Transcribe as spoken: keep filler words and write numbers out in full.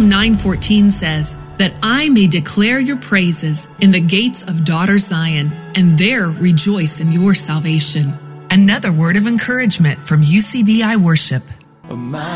Psalm nine fourteen says that I may declare your praises in the gates of daughter Zion, and there rejoice in your salvation. Another word of encouragement from U C B I Worship.